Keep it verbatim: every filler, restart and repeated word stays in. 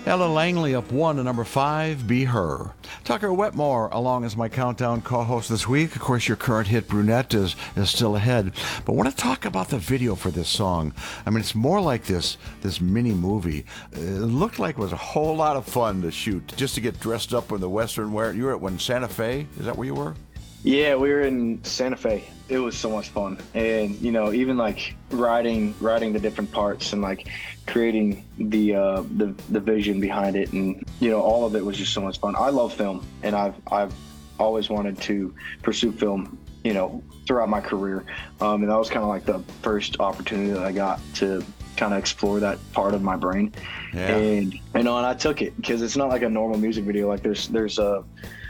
Ella Langley up one to number five, Be Her. Tucker Wetmore along as my countdown co-host this week. Of course, your current hit Brunette is, is still ahead. But I want to talk about the video for this song. I mean, it's more like this this mini movie. It looked like it was a whole lot of fun to shoot, just to get dressed up in the Western wear. You were at when Santa Fe? Is that where you were? Yeah, we were in Santa Fe. It was so much fun. And, you know, even like writing writing the different parts and like creating the uh, the the vision behind it, and, you know, all of it was just so much fun. I love film, and I've I've always wanted to pursue film, you know, throughout my career. Um, and that was kind of like the first opportunity that I got to kind of explore that part of my brain. Yeah. And, you know, and I took it because it's not like a normal music video. Like there's there's a